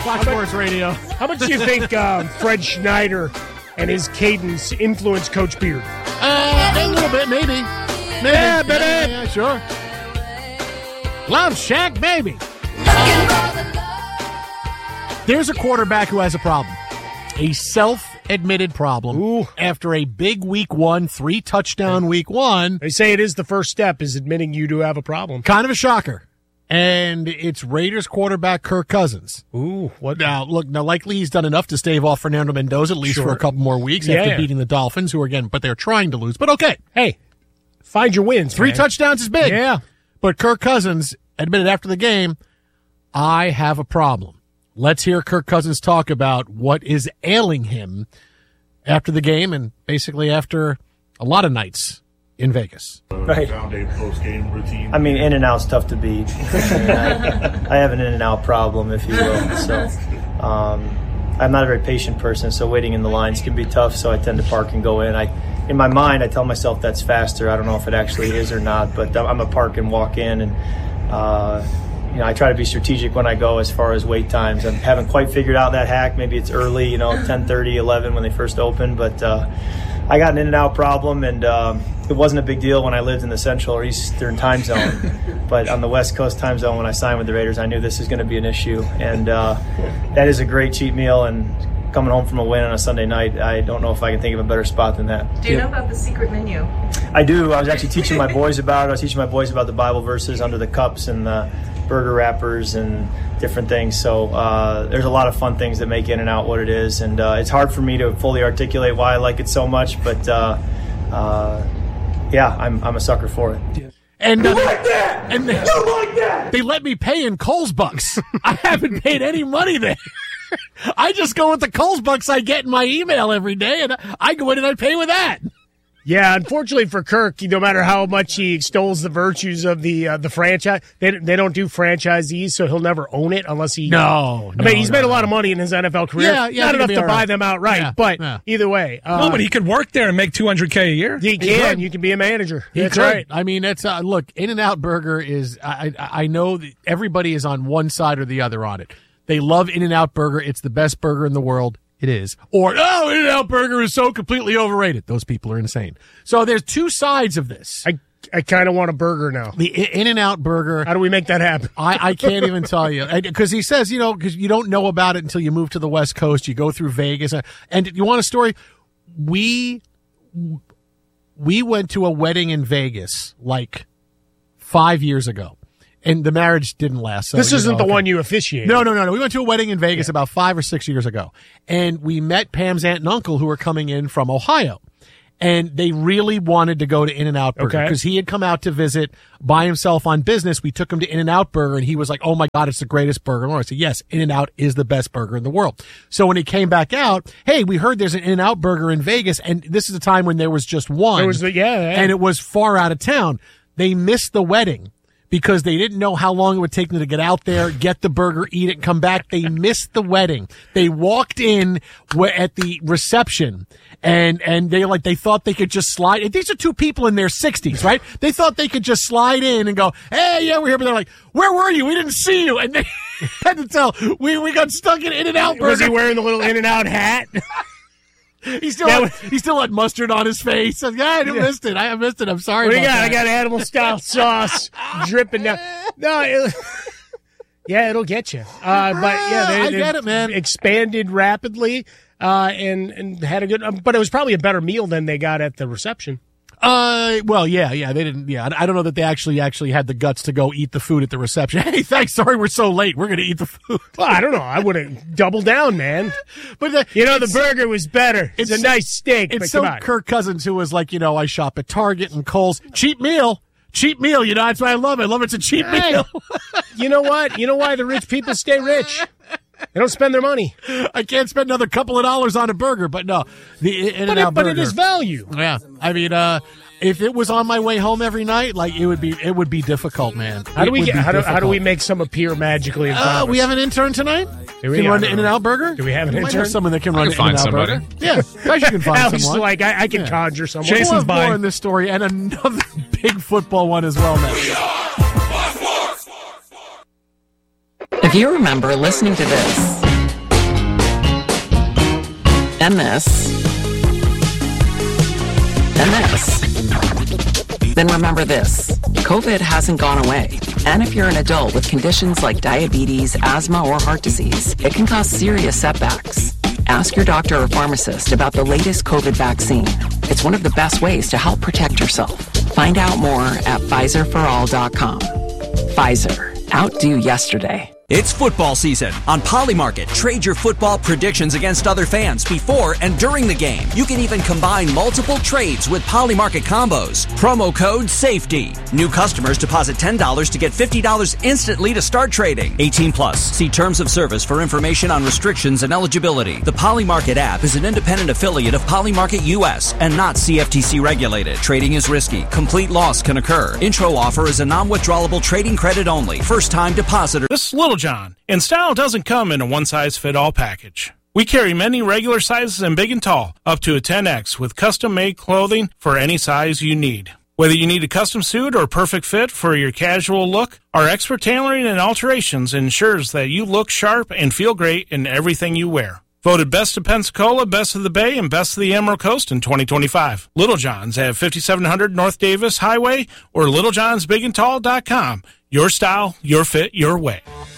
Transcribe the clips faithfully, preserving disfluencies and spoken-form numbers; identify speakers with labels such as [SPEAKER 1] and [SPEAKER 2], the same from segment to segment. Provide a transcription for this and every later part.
[SPEAKER 1] Fox Sports Radio.
[SPEAKER 2] How much do you think uh, Fred Schneider and his cadence influenced Coach Beard?
[SPEAKER 1] Uh, a little bit, maybe. maybe.
[SPEAKER 2] Yeah, baby.
[SPEAKER 1] Yeah, yeah, sure. Love Shack, baby. There's a quarterback who has a problem. A self-admitted problem.
[SPEAKER 2] Ooh.
[SPEAKER 1] After a big week one, three-touchdown week one.
[SPEAKER 2] They say it is the first step, is admitting you do have a problem.
[SPEAKER 1] Kind of a shocker. And it's Raiders quarterback Kirk Cousins.
[SPEAKER 2] Ooh, what?
[SPEAKER 1] Now, look, now likely he's done enough to stave off Fernando Mendoza at least
[SPEAKER 2] Sure.
[SPEAKER 1] for a couple more weeks
[SPEAKER 2] Yeah,
[SPEAKER 1] after
[SPEAKER 2] yeah.
[SPEAKER 1] beating the Dolphins, who, again, but they're trying to lose. But okay.
[SPEAKER 2] Hey, find your wins,
[SPEAKER 1] Three
[SPEAKER 2] man.
[SPEAKER 1] touchdowns is big.
[SPEAKER 2] Yeah.
[SPEAKER 1] But Kirk Cousins admitted after the game, I have a problem. Let's hear Kirk Cousins talk about what is ailing him after the game and basically after a lot of nights in Vegas.
[SPEAKER 3] Right.
[SPEAKER 4] Post-game routine.
[SPEAKER 3] I mean, in and out's tough to beat. I, mean, I, I have an in and out problem, if you will. So, um, I'm not a very patient person, so waiting in the lines can be tough. So I tend to park and go in. I, in my mind, I tell myself that's faster. I don't know if it actually is or not, but I'm a park and walk in, and uh, you know, I try to be strategic when I go as far as wait times. I haven't quite figured out that hack. Maybe it's early, you know, ten thirty, eleven when they first open, but uh, I got an in and out problem, and um, it wasn't a big deal when I lived in the Central or Eastern time zone. But on the West Coast time zone, when I signed with the Raiders, I knew this was going to be an issue. And uh, that is a great cheat meal. And coming home from a win on a Sunday night, I don't know if I can think of a better spot than that.
[SPEAKER 5] Do you know about the secret menu?
[SPEAKER 3] I do. I was actually teaching my boys about it. I was teaching my boys about the Bible verses under the cups and the burger wrappers and different things. So uh, there's a lot of fun things that make In and Out what it is. And uh, it's hard for me to fully articulate why I like it so much. But, uh, uh, yeah, I'm I'm a sucker for it.
[SPEAKER 1] And, uh,
[SPEAKER 4] You like that?
[SPEAKER 1] and they,
[SPEAKER 4] You like that?
[SPEAKER 1] they let me pay in Coles bucks. I haven't paid any money there. I just go with the Coles bucks I get in my email every day, and I go in and I pay with that.
[SPEAKER 2] Yeah, unfortunately for Kirk, no matter how much he extols the virtues of the uh, the franchise, they they don't do franchisees, so he'll never own it unless he.
[SPEAKER 1] No,
[SPEAKER 2] I mean, he's made a lot of money in his N F L career.
[SPEAKER 1] Yeah, yeah,
[SPEAKER 2] not
[SPEAKER 1] I think
[SPEAKER 2] enough
[SPEAKER 1] he'll
[SPEAKER 2] to
[SPEAKER 1] be
[SPEAKER 2] buy
[SPEAKER 1] all right.
[SPEAKER 2] them outright,
[SPEAKER 1] Yeah,
[SPEAKER 2] but
[SPEAKER 1] yeah.
[SPEAKER 2] either way, uh,
[SPEAKER 6] no, but he could work there and make two hundred K a year.
[SPEAKER 2] he can. You can be a manager.
[SPEAKER 1] He
[SPEAKER 2] That's
[SPEAKER 1] could.
[SPEAKER 2] right.
[SPEAKER 1] I mean, that's uh, look. In-N-Out Burger is. I I I know that everybody is on one side or the other on it. They love In-N-Out Burger. It's the best burger in the world. It is. Or, oh, In-N-Out Burger is so completely overrated. Those people are insane. So there's two sides of this.
[SPEAKER 2] I I kind of want a burger now.
[SPEAKER 1] The In-N-Out Burger.
[SPEAKER 2] How do we make that happen?
[SPEAKER 1] I, I can't even tell you. Because he says, you know, because you don't know about it until you move to the West Coast. You go through Vegas. And you want a story? We we went to a wedding in Vegas like five years ago. And the marriage didn't last. So,
[SPEAKER 2] This
[SPEAKER 1] you
[SPEAKER 2] isn't
[SPEAKER 1] know,
[SPEAKER 2] the
[SPEAKER 1] okay.
[SPEAKER 2] one you officiated.
[SPEAKER 1] No, no, no, no. We went to a wedding in Vegas about five or six years ago. And we met Pam's aunt and uncle who were coming in from Ohio. And they really wanted to go to In-N-Out Burger
[SPEAKER 2] Okay.
[SPEAKER 1] because he had come out to visit by himself on business. We took him to In-N-Out Burger, and he was like, oh, my God, it's the greatest burger in the world. I said, yes, In-N-Out is the best burger in the world. So when he came back out, hey, we heard there's an In-N-Out Burger in Vegas, and this is a time when there was just one.
[SPEAKER 2] There was the- yeah, yeah.
[SPEAKER 1] And it was far out of town. They missed the wedding because they didn't know how long it would take them to get out there, get the burger, eat it, come back. They missed the wedding. They walked in wh- at the reception, and and they like they thought they could just slide. And these are two people in their sixties, right? They thought they could just slide in and go, "Hey, yeah, we're here." But they're like, "Where were you? We didn't see you." And they had to tell we we got stuck in In-N-Out Burger.
[SPEAKER 2] Was he wearing the little In-N-Out hat?
[SPEAKER 1] He still
[SPEAKER 2] That
[SPEAKER 1] had, he still had mustard on his face. I, yeah, I missed it. I missed it. I'm sorry.
[SPEAKER 2] What do you
[SPEAKER 1] about
[SPEAKER 2] got?
[SPEAKER 1] that.
[SPEAKER 2] I got animal style sauce dripping down. No, it, yeah, it'll get you. Uh, but yeah, they,
[SPEAKER 1] I
[SPEAKER 2] they
[SPEAKER 1] get it, man.
[SPEAKER 2] Expanded rapidly uh, and and had a good. Um, but it was probably a better meal than they got at the reception.
[SPEAKER 1] Uh, well, yeah, yeah, they didn't, yeah, I, I don't know that they actually, actually had the guts to go eat the food at the reception. Hey, thanks, sorry we're so late, we're gonna eat the food.
[SPEAKER 2] Well, I don't know, I would have doubled down, man.
[SPEAKER 1] But the,
[SPEAKER 2] You know, the burger was better. It's, a nice steak,
[SPEAKER 1] It's
[SPEAKER 2] but
[SPEAKER 1] so
[SPEAKER 2] come on.
[SPEAKER 1] Kirk Cousins, who was like, you know, I shop at Target and Kohl's, cheap meal, cheap meal, you know, that's why I love it, I love it's a cheap
[SPEAKER 2] Hey.
[SPEAKER 1] meal.
[SPEAKER 2] You know what? You know why the rich people stay rich? They don't spend their money.
[SPEAKER 1] I can't spend another couple of dollars on a burger, but no, the
[SPEAKER 2] But
[SPEAKER 1] In-N-Out
[SPEAKER 2] it, but
[SPEAKER 1] Burger.
[SPEAKER 2] it is value.
[SPEAKER 1] Yeah, I mean, uh, if it was on my way home every night, like it would be, it would be difficult, man.
[SPEAKER 2] How do
[SPEAKER 1] It
[SPEAKER 2] we
[SPEAKER 1] would
[SPEAKER 2] get?
[SPEAKER 1] be
[SPEAKER 2] How do, how do
[SPEAKER 1] difficult.
[SPEAKER 2] we make some appear magically? In front
[SPEAKER 1] Uh,
[SPEAKER 2] of
[SPEAKER 1] we
[SPEAKER 2] us?
[SPEAKER 1] have an intern tonight.
[SPEAKER 2] Do we?
[SPEAKER 1] Can
[SPEAKER 2] I
[SPEAKER 1] run
[SPEAKER 2] don't
[SPEAKER 1] the
[SPEAKER 2] know.
[SPEAKER 1] In-N-Out Burger.
[SPEAKER 2] Do we have an
[SPEAKER 1] We might
[SPEAKER 2] intern?
[SPEAKER 1] have someone that can run
[SPEAKER 6] can
[SPEAKER 1] the
[SPEAKER 6] find
[SPEAKER 1] In-N-Out
[SPEAKER 6] somebody.
[SPEAKER 1] Burger. Yeah, guys, you can find
[SPEAKER 2] Alex is
[SPEAKER 1] someone.
[SPEAKER 2] like, I, I can
[SPEAKER 1] Yeah.
[SPEAKER 2] conjure someone.
[SPEAKER 6] Jason's
[SPEAKER 1] We'll have
[SPEAKER 6] buying.
[SPEAKER 1] more in this story and another big football one as well next.
[SPEAKER 7] If you remember listening to this
[SPEAKER 5] then this, then this. Then remember this, COVID hasn't gone away. And if you're an adult with conditions like diabetes, asthma, or heart disease, it can cause serious setbacks. Ask your doctor or pharmacist about the latest COVID vaccine. It's one of the best ways to help protect yourself. Find out more at Pfizer for all dot com. Pfizer, outdo yesterday.
[SPEAKER 7] It's football season. On Polymarket, trade your football predictions against other fans before and during the game. You can even combine multiple trades with Polymarket combos. Promo code SAFETY. New customers deposit ten dollars to get fifty dollars instantly to start trading. eighteen plus. See terms of service for information on restrictions and eligibility. The Polymarket app is an independent affiliate of Polymarket U S and not C F T C regulated. Trading is risky. Complete loss can occur. Intro offer is a non-withdrawable trading credit only. First time depositor.
[SPEAKER 6] This is Little John, and style doesn't come in a one-size-fit-all package. We carry many regular sizes and big and tall, up to a ten X, with custom-made clothing for any size you need. Whether you need a custom suit or perfect fit for your casual look, our expert tailoring and alterations ensures that you look sharp and feel great in everything you wear. Voted Best of Pensacola, Best of the Bay, and Best of the Emerald Coast in twenty twenty-five. Little John's at fifty-seven hundred North Davis Highway or little johns big and tall dot com. Your style, your fit, your way.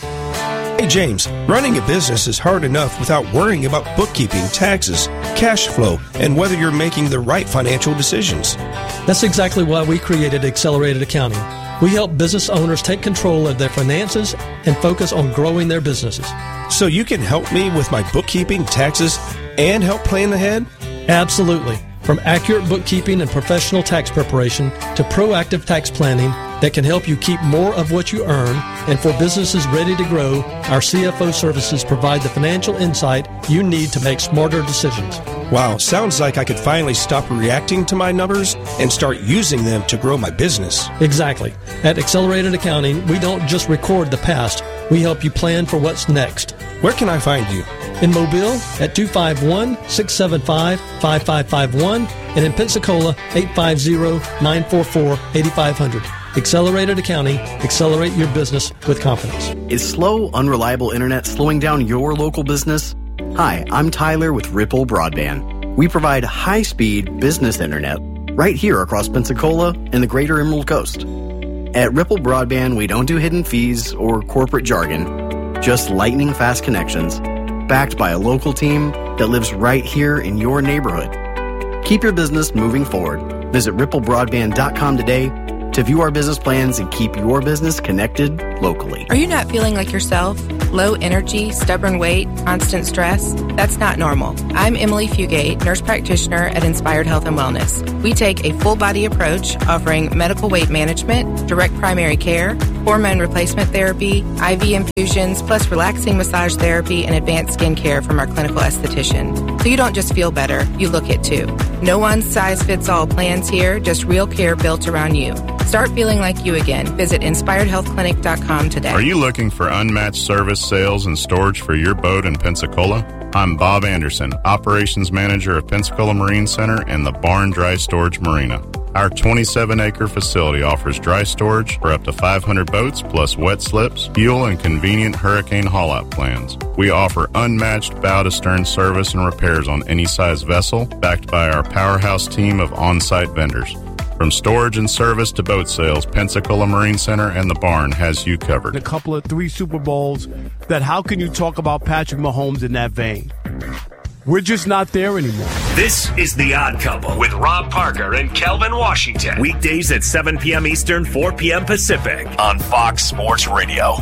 [SPEAKER 8] Hey James, running a business is hard enough without worrying about bookkeeping, taxes, cash flow, and whether you're making the right financial decisions.
[SPEAKER 9] That's exactly why we created Accelerated Accounting. We help business owners take control of their finances and focus on growing their businesses.
[SPEAKER 8] So you can help me with my bookkeeping, taxes, and help plan ahead?
[SPEAKER 9] Absolutely. From accurate bookkeeping and professional tax preparation to proactive tax planning that can help you keep more of what you earn, and for businesses ready to grow, our C F O services provide the financial insight you need to make smarter decisions.
[SPEAKER 8] Wow, sounds like I could finally stop reacting to my numbers and start using them to grow my business.
[SPEAKER 9] Exactly. At Accelerated Accounting, we don't just record the past, we help you plan for what's next.
[SPEAKER 8] Where can I find you?
[SPEAKER 9] In Mobile at two five one, six seven five, five five five one and in Pensacola eight five zero, nine four four, eight five zero zero. Accelerated Accounting. Accelerate your business with confidence.
[SPEAKER 10] Is slow, unreliable internet slowing down your local business? Hi, I'm Tyler with Ripple Broadband. We provide high-speed business internet right here across Pensacola and the greater Emerald Coast. At Ripple Broadband, we don't do hidden fees or corporate jargon, just lightning-fast connections, backed by a local team that lives right here in your neighborhood. Keep your business moving forward. Visit ripple broadband dot com today to view our business plans and keep your business connected locally.
[SPEAKER 11] Are you not feeling like yourself? Low energy, stubborn weight, constant stress? That's not normal. I'm Emily Fugate, nurse practitioner at Inspired Health and Wellness. We take a full body approach offering medical weight management, direct primary care, hormone replacement therapy, I V infusions, plus relaxing massage therapy and advanced skin care from our clinical esthetician. So you don't just feel better, you look it too. No one size fits all plans here, just real care built around you. Start feeling like you again. Visit inspired health clinic dot com today.
[SPEAKER 12] Are you looking for unmatched service, sales, and storage for your boat in Pensacola? I'm Bob Anderson, Operations Manager of Pensacola Marine Center and the Barn Dry Storage Marina. Our twenty-seven acre facility offers dry storage for up to five hundred boats, plus wet slips, fuel, and convenient hurricane haul-out plans. We offer unmatched bow-to-stern service and repairs on any size vessel, backed by our powerhouse team of on-site vendors. From storage and service to boat sales, Pensacola Marine Center and the Barn has you covered.
[SPEAKER 13] A couple of three Super Bowls, that how can you talk about Patrick Mahomes in that vein? We're just not there anymore.
[SPEAKER 14] This is The Odd Couple with Rob Parker and Kelvin Washington. Weekdays at seven p.m. Eastern, four p.m. Pacific on Fox Sports Radio.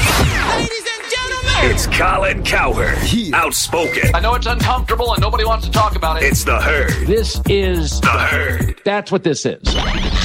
[SPEAKER 14] Ladies and gentlemen, it's Colin Cowherd, yeah. Outspoken.
[SPEAKER 15] I know it's uncomfortable and nobody wants to talk about it.
[SPEAKER 14] It's The Herd.
[SPEAKER 15] This is
[SPEAKER 14] The Herd.
[SPEAKER 15] That's what this is.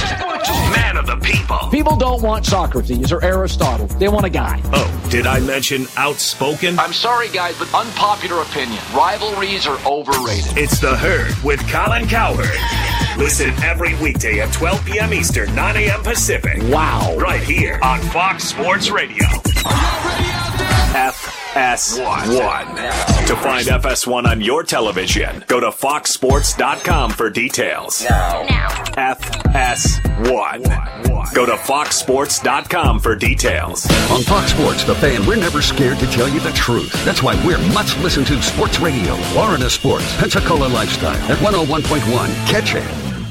[SPEAKER 14] Man of the people.
[SPEAKER 15] People don't want Socrates or Aristotle. They want a guy.
[SPEAKER 14] Oh, did I mention outspoken?
[SPEAKER 15] I'm sorry, guys, but unpopular opinion. Rivalries are overrated.
[SPEAKER 14] It's The Herd with Colin Cowherd. Listen every weekday at twelve p.m. Eastern, nine a.m. Pacific.
[SPEAKER 15] Wow.
[SPEAKER 14] Right here on Fox Sports Radio. F S one. To find F S one on your television, go to fox sports dot com for details. F S one. Go to fox sports dot com for details.
[SPEAKER 16] On Fox Sports, The Fan, we're never scared to tell you the truth. That's why we're much listened to sports radio. Florida Sports, Pensacola Lifestyle at one oh one point one. Catch it.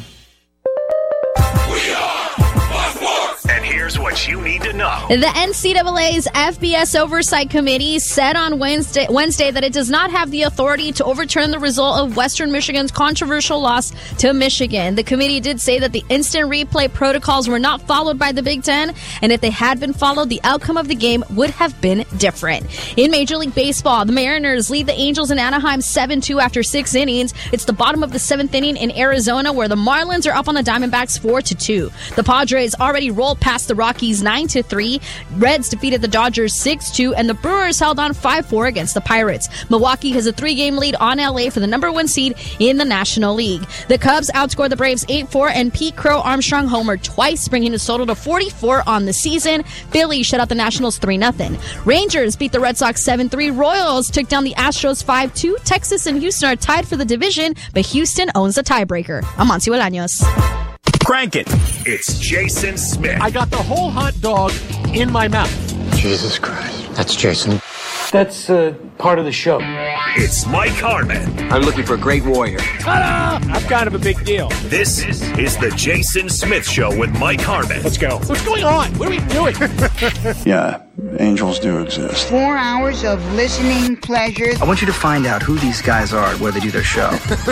[SPEAKER 14] And here's what you need to know.
[SPEAKER 17] The N C double A's F B S Oversight Committee said on Wednesday, Wednesday that it does not have the authority to overturn the result of Western Michigan's controversial loss to Michigan. The committee did say that the instant replay protocols were not followed by the Big Ten, and if they had been followed, the outcome of the game would have been different. In Major League Baseball, the Mariners lead the Angels in Anaheim seven two after six innings. It's the bottom of the seventh inning in Arizona, where the Marlins are up on the Diamondbacks four to two. The Padres already rolled past the Rockies nine to three. Reds defeated the Dodgers six two, and the Brewers held on five four against the Pirates. Milwaukee has a three-game lead on L A for the number one seed in the National League. The Cubs outscored the Braves eight four, and Pete Crow Armstrong homered twice, bringing his total to forty-four on the season. Philly shut out the Nationals three nothing. Rangers beat the Red Sox seven three. Royals took down the Astros five two. Texas and Houston are tied for the division, but Houston owns the tiebreaker. I'm Monty Bolaños.
[SPEAKER 14] Crank it. It's Jason Smith.
[SPEAKER 1] I got the whole hot dog in my mouth.
[SPEAKER 18] Jesus Christ. That's Jason.
[SPEAKER 19] That's uh, part of the show.
[SPEAKER 14] It's Mike Harmon.
[SPEAKER 18] I'm looking for a great warrior.
[SPEAKER 2] Ta-da! I'm kind of a big deal.
[SPEAKER 14] This is the Jason Smith Show with Mike Harmon.
[SPEAKER 2] Let's go.
[SPEAKER 1] What's going on? What are we doing?
[SPEAKER 20] Yeah, angels do exist.
[SPEAKER 21] Four hours of listening pleasure.
[SPEAKER 18] I want you to find out who these guys are and where they do their show.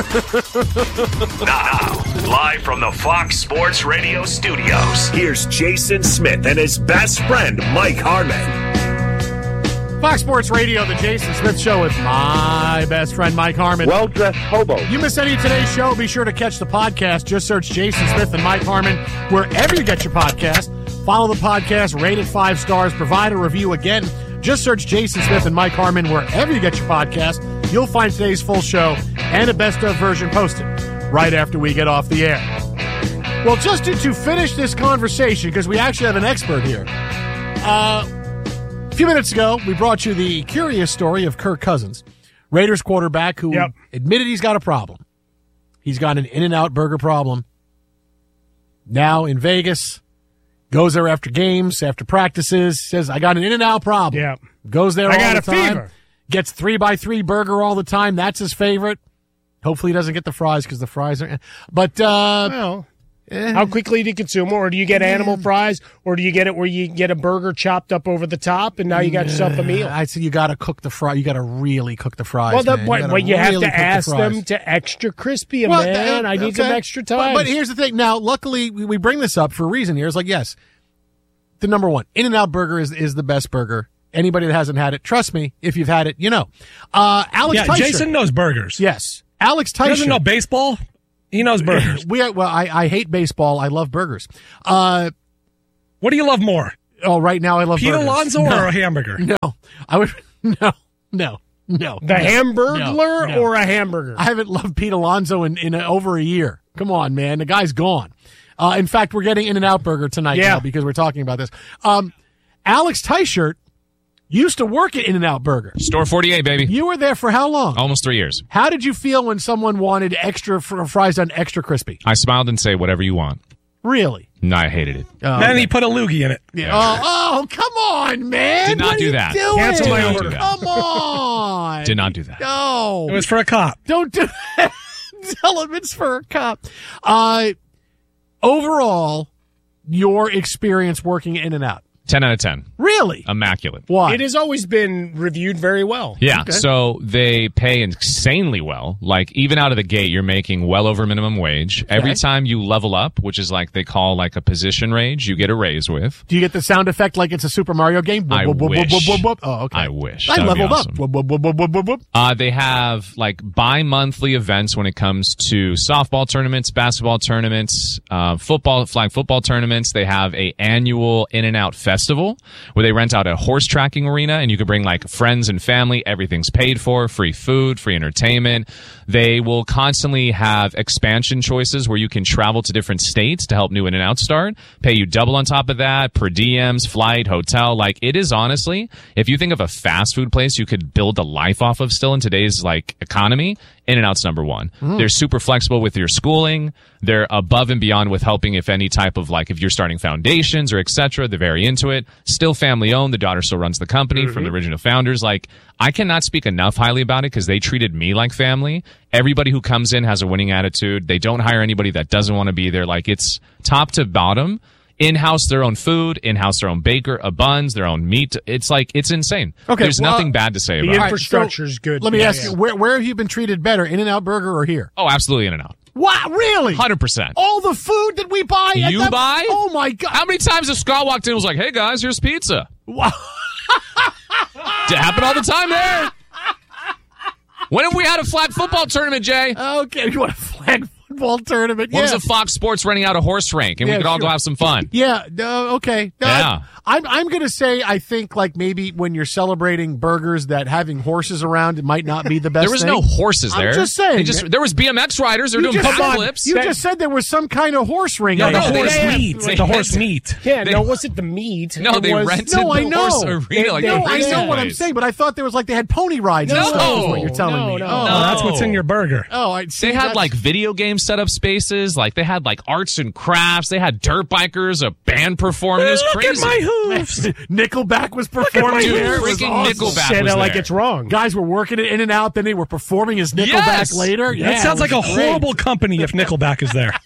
[SPEAKER 14] Now, live from the Fox Sports Radio studios, here's Jason Smith and his best friend, Mike Harmon.
[SPEAKER 1] Fox Sports Radio, the Jason Smith Show with my best friend, Mike Harmon.
[SPEAKER 22] Well-dressed hobo.
[SPEAKER 1] You miss any of today's show, be sure to catch the podcast. Just search Jason Smith and Mike Harmon wherever you get your podcast. Follow the podcast, rate it five stars, provide a review. Again, just search Jason Smith and Mike Harmon wherever you get your podcast. You'll find today's full show and a best-of version posted right after we get off the air. Well, just to, to finish this conversation, because we actually have an expert here, uh... a few minutes ago, we brought you the curious story of Kirk Cousins, Raiders quarterback who
[SPEAKER 2] yep.
[SPEAKER 1] admitted he's got a problem. He's got an In-N-Out burger problem. Now in Vegas, goes there after games, after practices, says, I got an In-N-Out problem.
[SPEAKER 2] Yep.
[SPEAKER 1] Goes there
[SPEAKER 2] I
[SPEAKER 1] all
[SPEAKER 2] got
[SPEAKER 1] the
[SPEAKER 2] a
[SPEAKER 1] time.
[SPEAKER 2] fever.
[SPEAKER 1] Gets three by three burger all the time. That's his favorite. Hopefully he doesn't get the fries because the fries are... But, uh...
[SPEAKER 2] Well... How quickly do you consume them? Or do you get animal fries? Or do you get it where you get a burger chopped up over the top and now you got yourself a meal?
[SPEAKER 1] I say you got to cook the fry. You got to really cook the fries.
[SPEAKER 2] Well, the
[SPEAKER 1] man.
[SPEAKER 2] point,
[SPEAKER 1] you,
[SPEAKER 2] well, you
[SPEAKER 1] really
[SPEAKER 2] have to ask
[SPEAKER 1] the
[SPEAKER 2] them to extra crispy,
[SPEAKER 1] well,
[SPEAKER 2] man.
[SPEAKER 1] Uh,
[SPEAKER 2] I need
[SPEAKER 1] okay.
[SPEAKER 2] some extra time.
[SPEAKER 1] But, but here's the thing. Now, luckily, we, we bring this up for a reason here. It's like, yes, the number one, In-N-Out burger is, is the best burger. Anybody that hasn't had it, trust me, if you've had it, you know. Uh, Alex
[SPEAKER 6] yeah,
[SPEAKER 1] Teicher.
[SPEAKER 6] Jason knows burgers.
[SPEAKER 1] Yes. Alex Teicher.
[SPEAKER 6] He doesn't know baseball. He knows burgers.
[SPEAKER 1] we are, well, I, I hate baseball. I love burgers. Uh,
[SPEAKER 6] what do you love more?
[SPEAKER 1] Oh, right now I love
[SPEAKER 6] Pete
[SPEAKER 1] burgers.
[SPEAKER 6] Alonso
[SPEAKER 1] no.
[SPEAKER 6] or a hamburger?
[SPEAKER 1] No, I would no, no, no.
[SPEAKER 2] The
[SPEAKER 1] no,
[SPEAKER 2] Hamburglar
[SPEAKER 1] no, no.
[SPEAKER 2] or a hamburger?
[SPEAKER 1] I haven't loved Pete Alonso in, in a, over a year. Come on, man. The guy's gone. Uh, in fact, we're getting In-N-Out Burger tonight
[SPEAKER 2] yeah.
[SPEAKER 1] now because we're talking about this. Um, Alex Teichert used to work at In-N-Out Burger.
[SPEAKER 23] Store forty-eight, baby.
[SPEAKER 1] You were there for how long?
[SPEAKER 23] Almost three years.
[SPEAKER 1] How did you feel when someone wanted extra fr- fries done extra crispy?
[SPEAKER 23] I smiled and say, whatever you want.
[SPEAKER 1] Really?
[SPEAKER 23] No, I hated it.
[SPEAKER 6] Oh, then okay. he put a loogie in it.
[SPEAKER 1] Yeah. Oh, oh, come on, man.
[SPEAKER 23] Did not
[SPEAKER 1] what
[SPEAKER 23] do
[SPEAKER 1] are
[SPEAKER 23] that.
[SPEAKER 1] You doing?
[SPEAKER 6] Cancel my order.
[SPEAKER 1] Come on.
[SPEAKER 23] Did not do that.
[SPEAKER 1] No.
[SPEAKER 6] It was for a cop.
[SPEAKER 1] Don't do that. Tell him it's for a cop. Uh, overall, your experience working in and out.
[SPEAKER 23] ten out of ten.
[SPEAKER 1] Really?
[SPEAKER 23] Immaculate.
[SPEAKER 1] Why?
[SPEAKER 2] It has always been reviewed very well.
[SPEAKER 23] Yeah,
[SPEAKER 1] Okay.
[SPEAKER 23] so they pay insanely well. Like, even out of the gate, you're making well over minimum wage.
[SPEAKER 1] Okay.
[SPEAKER 23] Every time you level up, which is like they call like a position range, you get a raise with.
[SPEAKER 1] Do you get the sound effect like it's a Super Mario game?
[SPEAKER 23] I
[SPEAKER 1] Whoop, whoop, whoop,
[SPEAKER 23] wish.
[SPEAKER 1] whoop, whoop, whoop. Oh, okay.
[SPEAKER 23] I wish.
[SPEAKER 1] I
[SPEAKER 23] That would be
[SPEAKER 1] leveled
[SPEAKER 23] awesome.
[SPEAKER 1] up. Whoop, whoop, whoop, whoop, whoop, whoop, whoop.
[SPEAKER 23] Uh, they have like bi-monthly events when it comes to softball tournaments, basketball tournaments, uh, football, flag football tournaments. They have a annual In-N-Out Fest festival where they rent out a horse tracking arena, and you can bring like friends and family. Everything's paid for, free food, free entertainment. They will constantly have expansion choices where you can travel to different states to help new In-N-Out start, pay you double on top of that, per diems, flight, hotel. Like, it is honestly, if you think of a fast food place you could build a life off of still in today's like economy, In-N-Out's number one. Mm. They're super flexible with your schooling. They're above and beyond with helping if any type of like if you're starting foundations or et cetera. They're very into it. Still family owned. The daughter still runs the company mm-hmm. from the original founders. Like, I cannot speak enough highly about it because they treated me like family. Everybody who comes in has a winning attitude. They don't hire anybody that doesn't want to be there. Like, it's top to bottom. In-house their own food, in-house their own baker, uh, buns, their own meat. It's like, it's insane. Okay, There's well, nothing bad to say about it.
[SPEAKER 2] The infrastructure is good.
[SPEAKER 1] Let me
[SPEAKER 2] yeah,
[SPEAKER 1] ask
[SPEAKER 2] yeah.
[SPEAKER 1] you, where, where have you been treated better, In-N-Out Burger or here?
[SPEAKER 23] Oh, absolutely In-N-Out.
[SPEAKER 1] Wow, really?
[SPEAKER 23] one hundred percent.
[SPEAKER 1] All the food that we buy?
[SPEAKER 23] You
[SPEAKER 1] that,
[SPEAKER 23] buy?
[SPEAKER 1] Oh, my God.
[SPEAKER 23] How many times has Scott walked in and was like, hey, guys, here's pizza?
[SPEAKER 1] Wow.
[SPEAKER 23] It happened all the time there. When have we had a flag football tournament, Jay?
[SPEAKER 1] Okay, you want a flag football tournament?
[SPEAKER 23] When
[SPEAKER 1] yeah.
[SPEAKER 23] was a Fox Sports renting out a horse rank and
[SPEAKER 1] yeah,
[SPEAKER 23] we could all
[SPEAKER 1] sure.
[SPEAKER 23] go have some fun?
[SPEAKER 1] Yeah, uh, okay. No,
[SPEAKER 23] yeah.
[SPEAKER 1] I'm, I'm going to say, I think, like, maybe when you're celebrating burgers, that having horses around, it might not be the best
[SPEAKER 23] There was
[SPEAKER 1] thing.
[SPEAKER 23] no horses there.
[SPEAKER 1] I'm just saying.
[SPEAKER 23] They just, there was B M X riders. They were doing backflips.
[SPEAKER 1] You just said there was some kind of horse ring.
[SPEAKER 3] No,
[SPEAKER 1] on
[SPEAKER 3] the
[SPEAKER 1] it.
[SPEAKER 3] horse
[SPEAKER 1] They-
[SPEAKER 3] meat.
[SPEAKER 1] they-
[SPEAKER 3] The horse meat.
[SPEAKER 2] Yeah,
[SPEAKER 23] They-
[SPEAKER 2] no, was it the meat?
[SPEAKER 23] No,
[SPEAKER 2] It
[SPEAKER 23] they
[SPEAKER 2] was,
[SPEAKER 23] rented
[SPEAKER 1] No, I
[SPEAKER 23] the
[SPEAKER 1] know.
[SPEAKER 23] horse arena.
[SPEAKER 2] They-
[SPEAKER 23] like
[SPEAKER 2] they-
[SPEAKER 23] a
[SPEAKER 1] No, I
[SPEAKER 23] racing
[SPEAKER 1] know what I'm
[SPEAKER 23] place.
[SPEAKER 1] saying, but I thought there was like they had pony rides and
[SPEAKER 2] No.
[SPEAKER 1] stuff. Is what you're telling
[SPEAKER 2] No,
[SPEAKER 1] me?
[SPEAKER 2] no.
[SPEAKER 1] Oh,
[SPEAKER 3] No, that's what's in your burger.
[SPEAKER 1] oh, I see.
[SPEAKER 23] They had
[SPEAKER 1] that's-
[SPEAKER 23] like video game setup spaces. Like, they had like arts and crafts. They had dirt bikers, a band performing. It was
[SPEAKER 3] Look
[SPEAKER 23] crazy.
[SPEAKER 3] at my hooves.
[SPEAKER 1] Nickelback was
[SPEAKER 3] at my
[SPEAKER 1] performing
[SPEAKER 23] Dude,
[SPEAKER 1] there. It was
[SPEAKER 23] freaking
[SPEAKER 1] awesome.
[SPEAKER 23] Nickelback
[SPEAKER 2] Say
[SPEAKER 23] was
[SPEAKER 2] that like
[SPEAKER 23] there.
[SPEAKER 2] it's wrong.
[SPEAKER 1] Guys were working it in and out, then they were performing as Nickelback
[SPEAKER 23] Yes!
[SPEAKER 1] later. Yeah,
[SPEAKER 3] That sounds
[SPEAKER 1] it
[SPEAKER 3] like a
[SPEAKER 1] was great.
[SPEAKER 3] horrible company if Nickelback is there.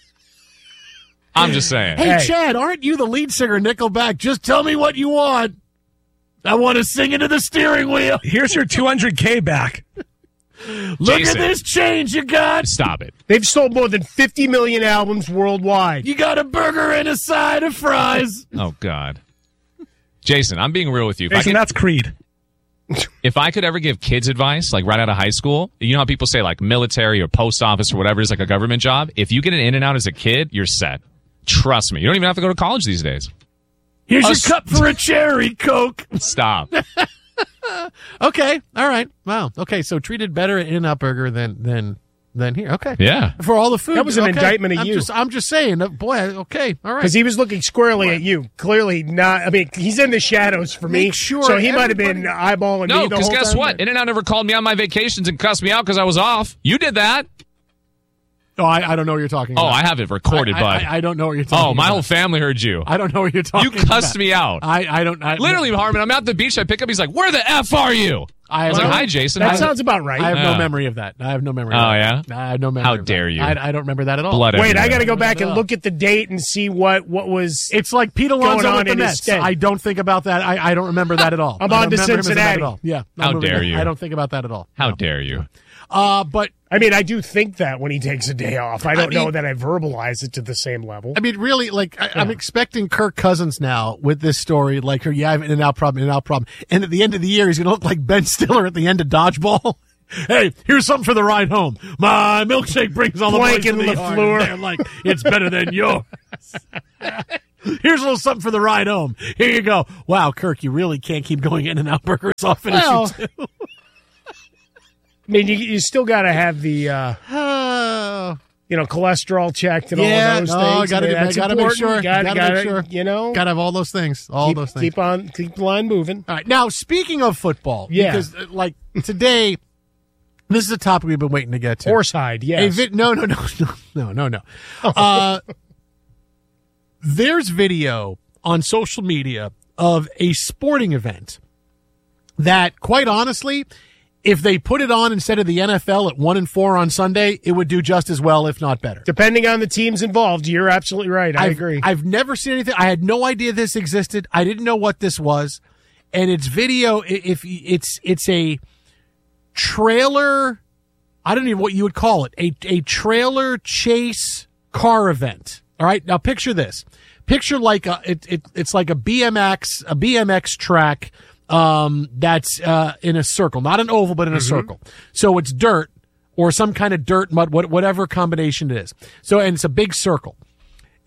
[SPEAKER 23] I'm just saying.
[SPEAKER 1] Hey,
[SPEAKER 2] Hey.
[SPEAKER 1] Chad, aren't you the lead singer of Nickelback? Just tell me what you want. I want to sing into the steering wheel.
[SPEAKER 3] Here's your two hundred K back.
[SPEAKER 1] Look
[SPEAKER 23] Jason.
[SPEAKER 1] at this change you got.
[SPEAKER 23] Stop it.
[SPEAKER 2] They've sold more than fifty million albums worldwide.
[SPEAKER 1] You got a burger and a side of fries.
[SPEAKER 23] Oh, God. Jason, I'm being real with you. If I
[SPEAKER 3] Jason,
[SPEAKER 23] could-
[SPEAKER 3] that's Creed.
[SPEAKER 23] If I could ever give kids advice, like right out of high school, you know how people say like military or post office or whatever is like a government job? If you get an In-N-Out as a kid, you're set. Trust me. You don't even have to go to college these days.
[SPEAKER 1] Here's
[SPEAKER 23] A
[SPEAKER 1] your
[SPEAKER 23] s-
[SPEAKER 1] cup for a cherry Coke.
[SPEAKER 23] Stop.
[SPEAKER 1] Okay, all right. Wow. Okay, so treated better at In-N-Out Burger than than than here. Okay.
[SPEAKER 23] Yeah.
[SPEAKER 1] For all the food.
[SPEAKER 2] That was an
[SPEAKER 1] okay.
[SPEAKER 2] indictment of
[SPEAKER 1] I'm
[SPEAKER 2] you.
[SPEAKER 1] Just, I'm just saying. uh, Boy, okay, all right.
[SPEAKER 2] Because he was looking squarely at you. Clearly not. I mean, he's in the shadows for me.
[SPEAKER 1] Make sure
[SPEAKER 2] so he might have been
[SPEAKER 1] everybody-
[SPEAKER 2] eyeballing me
[SPEAKER 23] No,
[SPEAKER 2] the
[SPEAKER 23] because
[SPEAKER 2] whole
[SPEAKER 23] guess
[SPEAKER 2] time.
[SPEAKER 23] what? In-N-Out never called me on my vacations and cussed me out because I was off. You did that.
[SPEAKER 1] Oh, I, I don't know what you're talking
[SPEAKER 23] Oh,
[SPEAKER 1] about.
[SPEAKER 23] I have it recorded,
[SPEAKER 1] I,
[SPEAKER 23] bud.
[SPEAKER 1] I, I don't know what you're talking
[SPEAKER 23] Oh, my
[SPEAKER 1] about.
[SPEAKER 23] whole family heard you.
[SPEAKER 1] I don't know what you're talking
[SPEAKER 23] You
[SPEAKER 1] about.
[SPEAKER 23] cussed me out.
[SPEAKER 1] I, I don't. I,
[SPEAKER 23] Literally, Harmon, I'm at the beach. I pick up. He's like, where the F are you?
[SPEAKER 1] I,
[SPEAKER 23] I was
[SPEAKER 1] well,
[SPEAKER 23] like, hi, Jason.
[SPEAKER 2] That
[SPEAKER 23] How-
[SPEAKER 2] sounds about right.
[SPEAKER 1] I have no
[SPEAKER 23] Yeah.
[SPEAKER 1] memory of that. I have no memory.
[SPEAKER 23] Oh,
[SPEAKER 1] of that.
[SPEAKER 23] yeah?
[SPEAKER 1] I have no memory.
[SPEAKER 23] How
[SPEAKER 1] of
[SPEAKER 23] dare
[SPEAKER 1] that.
[SPEAKER 23] you.
[SPEAKER 1] I, I don't remember that at all.
[SPEAKER 23] Blood
[SPEAKER 2] Wait,
[SPEAKER 23] everywhere.
[SPEAKER 2] I got to go back and
[SPEAKER 1] No.
[SPEAKER 2] look at the date and see what, what was.
[SPEAKER 1] It's like Pete Alonso
[SPEAKER 2] Going on
[SPEAKER 1] with the
[SPEAKER 2] in his
[SPEAKER 1] Mets.
[SPEAKER 2] stead.
[SPEAKER 1] I don't think about that. I, I don't remember that at all.
[SPEAKER 2] I'm
[SPEAKER 1] I
[SPEAKER 2] on
[SPEAKER 1] don't
[SPEAKER 2] to
[SPEAKER 1] remember him as a Met
[SPEAKER 2] Cincinnati.
[SPEAKER 1] At all. Yeah. I'm
[SPEAKER 23] How
[SPEAKER 1] moving
[SPEAKER 23] dare
[SPEAKER 1] on.
[SPEAKER 23] you.
[SPEAKER 1] I don't think about that at all.
[SPEAKER 23] How
[SPEAKER 1] No.
[SPEAKER 23] dare you?
[SPEAKER 1] Uh, but
[SPEAKER 2] I mean, I do think that when he takes a day off. I don't
[SPEAKER 1] I mean-
[SPEAKER 2] know that I verbalize it to the same level.
[SPEAKER 1] I mean, really, like I, I'm expecting Kirk Cousins now with this story. Like, yeah, I have an in-out problem, in-out problem, and at the end of the year, he's going to look like Ben Stiller at the end of Dodgeball. Hey, here's something for the ride home. My milkshake brings all the boys to
[SPEAKER 2] Blanket
[SPEAKER 1] the
[SPEAKER 2] LaFleur.
[SPEAKER 1] yard. And they're like, it's better than yours. Here's a little something for the ride home. Here you go. Wow, Kirk, you really can't keep going in and out burgers often
[SPEAKER 2] Well,
[SPEAKER 1] as you do.
[SPEAKER 2] I mean, you, you still got to have the, uh,
[SPEAKER 1] Oh.
[SPEAKER 2] you know, cholesterol checked and
[SPEAKER 1] Yeah,
[SPEAKER 2] all of those
[SPEAKER 1] no,
[SPEAKER 2] things.
[SPEAKER 1] gotta
[SPEAKER 2] I mean,
[SPEAKER 1] do-
[SPEAKER 2] that's
[SPEAKER 1] gotta make
[SPEAKER 2] important.
[SPEAKER 1] sure.
[SPEAKER 2] Gotta,
[SPEAKER 1] Gotta
[SPEAKER 2] gotta,
[SPEAKER 1] make sure.
[SPEAKER 2] You know,
[SPEAKER 1] Got to have all those things. All
[SPEAKER 2] keep,
[SPEAKER 1] those things.
[SPEAKER 2] keep on, keep the line moving.
[SPEAKER 1] All right. Now, speaking of football,
[SPEAKER 2] Yeah.
[SPEAKER 1] because uh, like today, this is a topic we've been waiting to get to.
[SPEAKER 2] Horsehide,
[SPEAKER 1] A
[SPEAKER 2] yes.
[SPEAKER 1] vi- no, no, no, no, no, no, no. Uh, there's video on social media of a sporting event that, quite honestly, if they put it on instead of the N F L at one and four on Sunday, it would do just as well, if not better.
[SPEAKER 2] Depending on the teams involved, you're absolutely right. I
[SPEAKER 1] I've,
[SPEAKER 2] agree.
[SPEAKER 1] I've never seen anything. I had no idea this existed. I didn't know what this was, and it's video. i- If it's it's a trailer, I don't even know what you would call it. A a trailer chase car event. All right, now picture this. Picture like a it, it it's like a B M X a B M X track. Um, that's uh, in a circle, not an oval, but in a circle. So it's dirt or some kind of dirt, mud, what, whatever combination it is. So, and it's a big circle.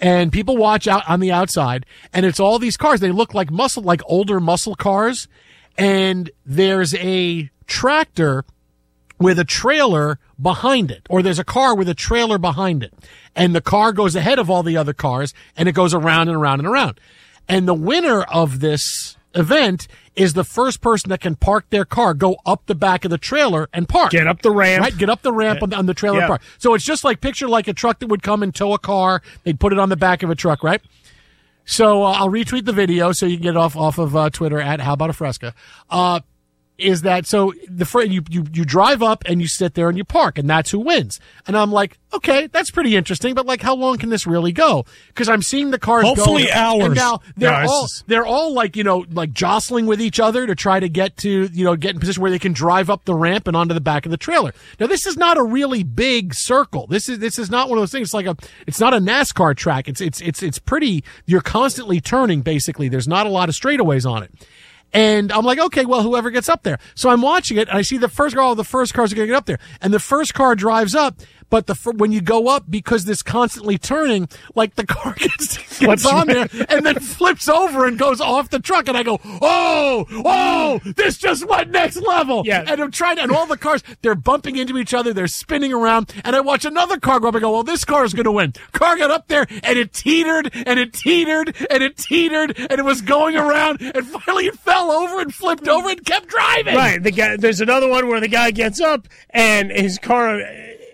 [SPEAKER 1] and people watch out on the outside, and it's all these cars. They look like muscle, like older muscle cars, and there's a tractor with a trailer behind it, or there's a car with a trailer behind it, and the car goes ahead of all the other cars, and it goes around and around and around. And the winner of this event is the first person that can park their car, go up the back of the trailer and park.
[SPEAKER 2] Get up the ramp.
[SPEAKER 1] Right, get up the ramp on the, on the trailer
[SPEAKER 2] Yeah.
[SPEAKER 1] park. So it's just like, picture like a truck that would come and tow a car. They'd put it on the back of a truck, right? So uh, I'll retweet the video so you can get it off, off of uh, Twitter at How About a Fresca. Uh, is that so the fr- you, you you drive up and you sit there and you park, and that's who wins. And I'm like, okay, that's pretty interesting, but like, how long can this really go? Because I'm seeing the cars
[SPEAKER 3] Hopefully
[SPEAKER 1] go,
[SPEAKER 3] hours.
[SPEAKER 1] and now they're
[SPEAKER 3] No, it's
[SPEAKER 1] all
[SPEAKER 3] just-
[SPEAKER 1] they're all like, you know, like jostling with each other to try to get to, you know, get in position where they can drive up the ramp and onto the back of the trailer. Now, this is not a really big circle. This is this is not one of those things. It's like a it's not a NASCAR track. It's it's it's it's pretty. You're constantly turning. Basically, there's not a lot of straightaways on it. And I'm like, okay, well, whoever gets up there. So I'm watching it, and I see the first car, all the first cars are going to get up there. And the first car drives up, but the fir- when you go up, because this constantly turning, like the car gets, gets on there and then flips over and goes off the truck. And I go, oh, oh, this just went next level.
[SPEAKER 2] Yeah.
[SPEAKER 1] And I'm trying to, and all the cars, they're bumping into each other, they're spinning around. And I watch another car go up and go, well, this car is going to win. Car got up there, and it teetered, and it teetered, and it teetered, and it was going around, and finally it fell over and flipped over and kept driving.
[SPEAKER 2] Right. The guy. There's another one where the guy gets up and his car,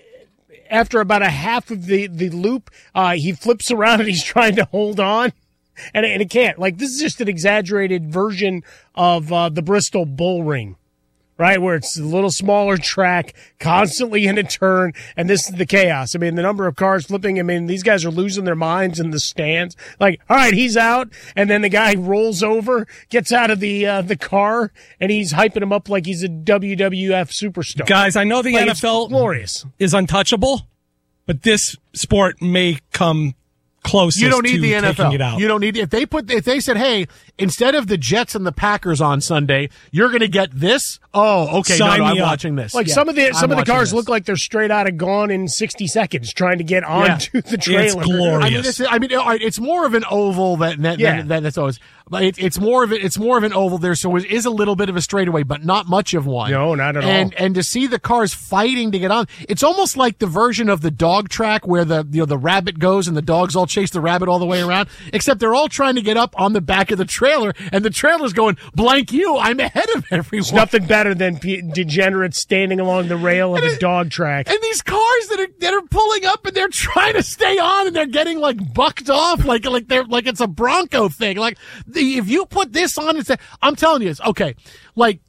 [SPEAKER 2] after about a half of the the loop, uh, he flips around and he's trying to hold on, and and it can't. Like, this is just an exaggerated version of uh, the Bristol Bull Ring. Right, where it's a little smaller track, constantly in a turn, and this is the chaos. I mean, the number of cars flipping, I mean, these guys are losing their minds in the stands. Like, all right, he's out, and then the guy rolls over, gets out of the uh, the car, and he's hyping him up like he's a W W F superstar.
[SPEAKER 3] Guys, I know the
[SPEAKER 2] Like,
[SPEAKER 3] N
[SPEAKER 2] it's
[SPEAKER 3] F L
[SPEAKER 2] glorious.
[SPEAKER 3] is untouchable, but this sport may come closest
[SPEAKER 1] You don't need
[SPEAKER 3] to
[SPEAKER 1] the N F L.
[SPEAKER 3] taking it out.
[SPEAKER 1] You don't need if they put if they said, hey, instead of the Jets and the Packers on Sunday, you're going to get this. Oh, okay,
[SPEAKER 3] Sign
[SPEAKER 1] no, no,
[SPEAKER 3] me
[SPEAKER 1] I'm
[SPEAKER 3] up.
[SPEAKER 1] watching this.
[SPEAKER 2] Like,
[SPEAKER 1] Yeah,
[SPEAKER 2] some of the
[SPEAKER 1] I'm
[SPEAKER 2] some of the
[SPEAKER 1] watching
[SPEAKER 2] cars
[SPEAKER 1] this.
[SPEAKER 2] look like they're straight out of Gone in sixty seconds, trying to get onto the trailer.
[SPEAKER 1] I mean, this is, I mean, all right, it's more of an oval than that.
[SPEAKER 2] Yeah.
[SPEAKER 1] Than, than that's always. But it, it's more of it. It's more of an oval there, so it is a little bit of a straightaway, but not much of one.
[SPEAKER 2] No, not at
[SPEAKER 1] and,
[SPEAKER 2] all.
[SPEAKER 1] And to see the cars fighting to get on, it's almost like the version of the dog track where the you know the rabbit goes and the dogs all chase the rabbit all the way around. Except they're all trying to get up on the back of the trailer, and the trailer's going, blank you, I'm ahead of everyone.
[SPEAKER 2] There's nothing better than pe- degenerates standing along the rail of a dog track.
[SPEAKER 1] And these cars that are that are pulling up and they're trying to stay on and they're getting like bucked off like like they're like it's a Bronco thing. Like the, if you put this on and say, I'm telling you, it's okay. Like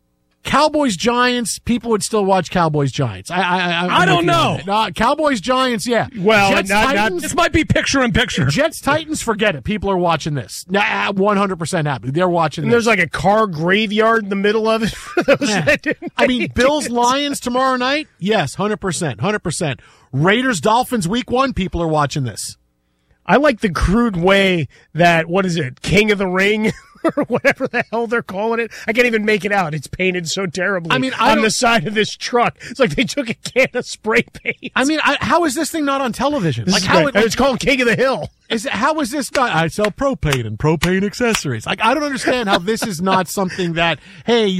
[SPEAKER 1] Cowboys Giants, people would still watch Cowboys Giants. I I I,
[SPEAKER 3] I don't know.
[SPEAKER 1] Uh, Cowboys Giants, yeah.
[SPEAKER 2] Well,
[SPEAKER 1] Jets,
[SPEAKER 2] not- not-
[SPEAKER 1] Titans,
[SPEAKER 3] This might be picture in picture.
[SPEAKER 1] Jets Titans, forget it. People are watching this. Now, one hundred percent happy. They're watching
[SPEAKER 2] And
[SPEAKER 1] this.
[SPEAKER 2] there's like a car graveyard in the middle of it for those
[SPEAKER 1] Yeah.
[SPEAKER 2] that didn't
[SPEAKER 1] I mean,
[SPEAKER 2] make
[SPEAKER 1] Bills
[SPEAKER 2] it.
[SPEAKER 1] Lions tomorrow night? Yes, one hundred percent. one hundred percent. Raiders Dolphins week one, people are watching this.
[SPEAKER 2] I like the crude way that, what is it, King of the Ring or whatever the hell they're calling it. I can't even make it out. It's painted so terribly
[SPEAKER 1] I mean, I
[SPEAKER 2] on
[SPEAKER 1] don't-
[SPEAKER 2] the side of this truck. It's like they took a can of spray paint.
[SPEAKER 1] I mean, I, how is this thing not on television?
[SPEAKER 2] This
[SPEAKER 1] Like
[SPEAKER 2] is
[SPEAKER 1] how
[SPEAKER 2] great.
[SPEAKER 1] it,
[SPEAKER 2] It's called King of the Hill.
[SPEAKER 1] is it, how is this not? I sell propane and propane accessories. Like I don't understand how this is not something that, hey,